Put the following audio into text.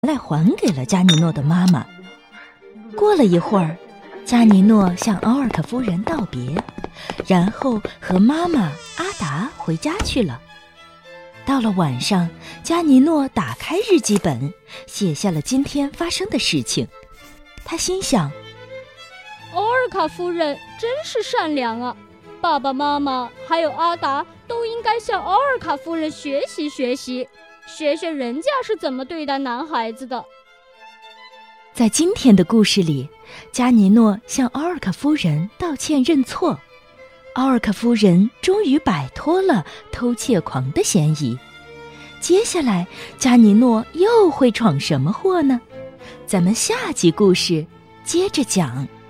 来还给了加尼诺的妈妈。过了一会儿，加尼诺向奥尔克夫人道别，然后和妈妈阿达回家去了。到了晚上，加尼诺打开日记本，写下了今天发生的事情。他心想， 奥尔卡夫人真是善良啊，爸爸妈妈还有阿达都应该向奥尔卡夫人学习学习，学学人家是怎么对待男孩子的。 在今天的故事里，加尼诺向奥尔克夫人道歉认错，奥尔克夫人终于摆脱了偷窃狂的嫌疑。接下来，加尼诺又会闯什么祸呢？咱们下集故事接着讲。